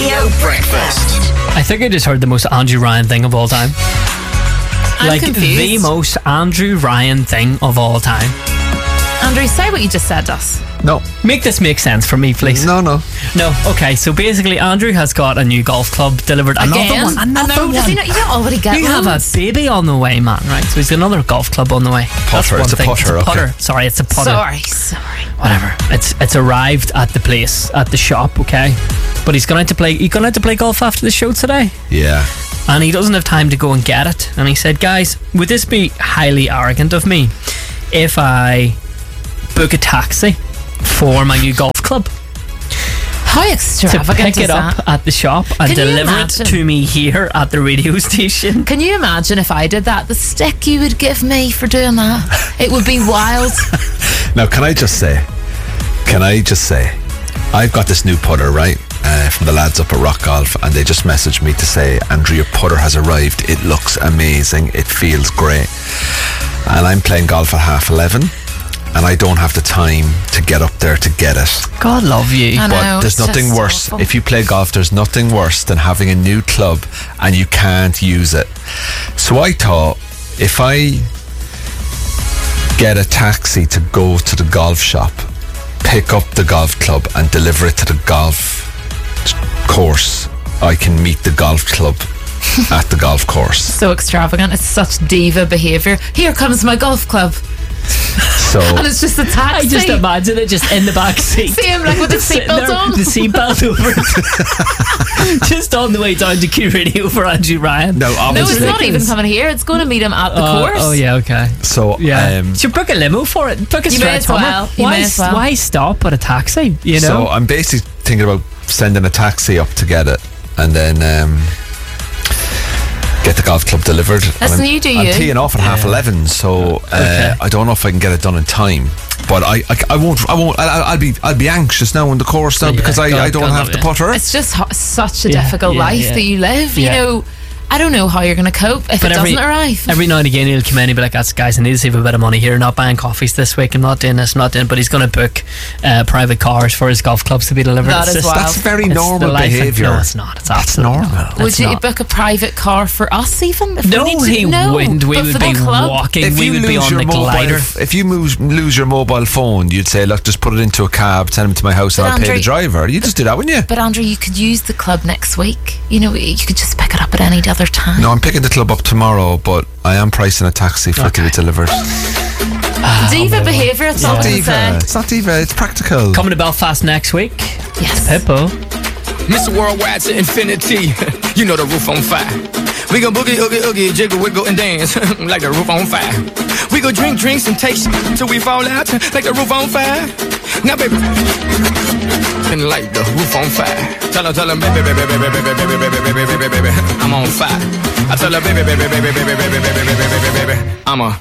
Radio Breakfast. I think I just heard the most Andrew Ryan thing of all time. I'm confused. The most Andrew Ryan thing of all time. Andrew, say what you just said to us. No. Make this make sense for me, please. No. Okay, so basically Andrew has got a new golf club delivered. Again? Another one. Does he not? You don't already get You have a loads. baby on the way, man, right? So he's got another golf club on the way. That's Putter, one it's a thing. putter, It's a putter. okay. Sorry, it's a putter. Sorry. Whatever. It's arrived at the place, at the shop, okay? But he's going to play golf after the show today. Yeah. And he doesn't have time to go and get it. And he said, guys, would this be highly arrogant of me if I book a taxi for my new golf club How to extravagant pick is it up that? at the shop and Can you deliver it imagine? to me here at the radio station? Can you imagine if I did that? The stick you would give me for doing that? It would be wild. Now, can I just say, I've got this new putter, right? From the lads up at Rock Golf, and they just messaged me to say, Andrew, your putter has arrived. It looks amazing. It feels great. And I'm playing golf at 11:30, and I don't have the time to get up there to get it. God love you. I know, But there's it's nothing just worse. awful. If you play golf, there's nothing worse than having a new club and you can't use it. So I thought, if I get a taxi to go to the golf shop, pick up the golf club and deliver it to the golf course, I can meet the golf club at the golf course. So extravagant. It's such diva behaviour. Here comes my golf club. So And it's just a taxi. I just imagine it just in the back seat. See him like with the Sitting seatbelt there, on. The seatbelt over it. Just on the way down to Q Radio for Andrew Ryan. no, No, obviously. it's not even coming here. It's going to meet him at the course. Oh yeah, okay. So Yeah. Should book a limo for it. Book a You may stretch as well. Hummer. You may as well. Why stop at a taxi? You know. So I'm basically thinking about sending a taxi up to get it, and then get the golf club delivered. Listen, And you do I'm you. teeing off at 11:30, so Okay. I don't know if I can get it done in time. But I won't. I'll be anxious now on the course now Yeah, because I God don't have love the it. putter. It's just such a Yeah, difficult yeah, life yeah. that you live. Yeah. You know, I don't know how you're going to cope if it doesn't arrive. Every now and again he'll come in and be like, "That's guys, I need to save a bit of money here. Not buying coffees this week. I'm not doing this. I'm not doing." But he's going to book private cars for his golf clubs to be delivered. That It's is just- wild. That's very it's normal the life of- behaviour. No, it's not. It's absolutely normal. not. Would It's you not. book a private car for us even? If No, we need to, he no, wouldn't. We but would for be the club? walking. If We you would be lose on your the mobile, glider. if you lose your mobile phone, you'd say, "Look, just put it into a cab, send him to my house, and But I'll pay Andre- the driver." You just do that, wouldn't you? But Andrew, you could use the club next week. You know, you could just pick it up at any other time. No, I'm picking the club up tomorrow, but I am pricing a taxi for it to be delivered. Diva behaviour, it's all I can Diva. say. It's not diva. It's practical. Coming to Belfast next week. Yes. Hippo. Mr. Worldwide to infinity. You know the roof on fire. We gon' boogie, oogie, oogie, jiggle, wiggle, and dance like the roof on fire. We go drink drinks and taste till we fall out like the roof on fire. Now, baby, and like the roof on fire. Tell her, baby, baby, baby, baby, baby, baby, baby, baby, baby, baby, I'm on fire. I tell her, baby, baby, baby, baby, baby, baby, baby, baby, baby, I'm a